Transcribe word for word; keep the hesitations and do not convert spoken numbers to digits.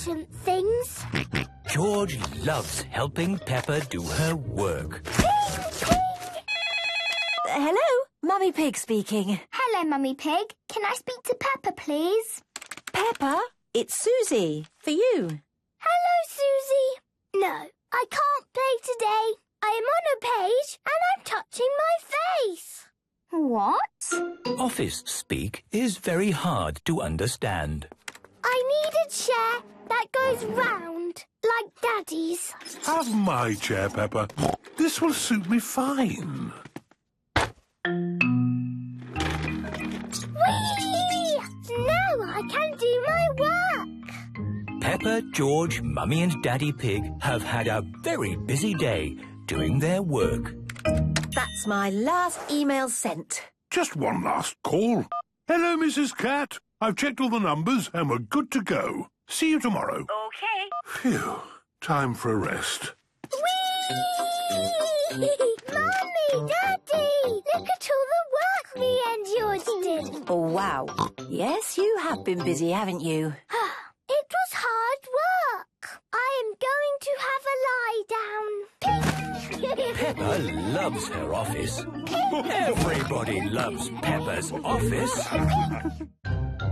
important things. George loves helping Peppa do her work. Pig, pig. Uh, hello, Mummy Pig speaking. Hello, Mummy Pig. Can I speak to Peppa, please? Peppa, it's Susie, for you. Hello, Susie. No, I can't play today. I am on a page and I'm touching my face. What? Office speak is very hard to understand. I need a chair that goes round, like Daddy's. Have my chair, Peppa. This will suit me fine. Whee! Now I can do my work. Peppa, George, Mummy and Daddy Pig have had a very busy day doing their work. That's my last email sent. Just one last call. Hello, Missus Cat. I've checked all the numbers and we're good to go. See you tomorrow. OK. Phew. Time for a rest. Whee! Mummy, Daddy! Look at all the work me and George did. Oh, wow. Yes, you have been busy, haven't you? It was hard work. I am going to have a lie down. Peppa loves her office. Everybody loves Peppa's office.